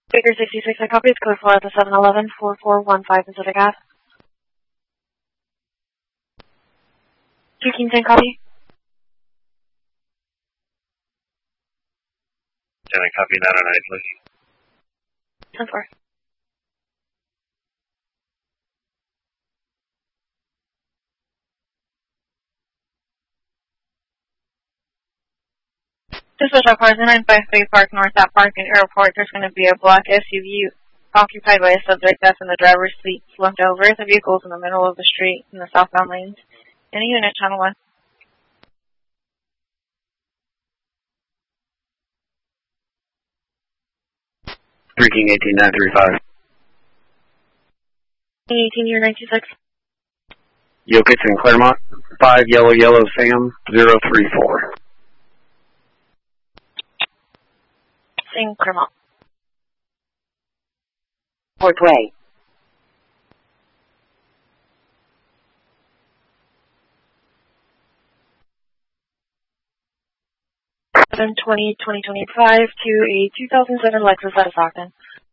Baker 66, I copy. It's code 4 at the 711-4415 Pacific Ave. 2 King 10, copy. 10, I copy 909, please. 10-4. Dispatch on cars 953 Park North at Parking Airport. There's going to be a black SUV occupied by a subject that's in the driver's seat slumped over. The vehicle's in the middle of the street in the southbound lanes. Any unit, channel 1. King 18935. 18 year 926. Yokits in Claremont. 5 Yellow Sam 034. Same Claremont. Portway. 7/20/2025 to a 2007 Lexus out of Stockton.